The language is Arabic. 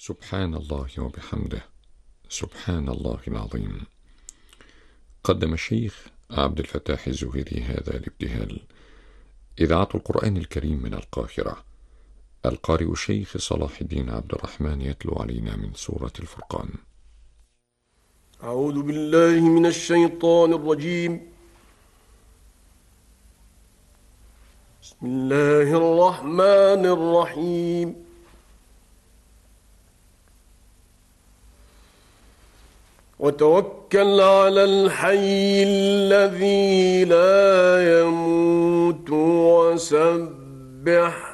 سبحان الله وبحمده، سبحان الله العظيم. قدم الشيخ عبد الفتاح الزهيري هذا الابتهال. إذاعة القرآن الكريم من القاهرة. القارئ الشيخ صلاح الدين عبد الرحمن يتلو علينا من سورة الفرقان. أعوذ بالله من الشيطان الرجيم. بسم الله الرحمن الرحيم. وتوكل على الحي الذي لا يموت وسبح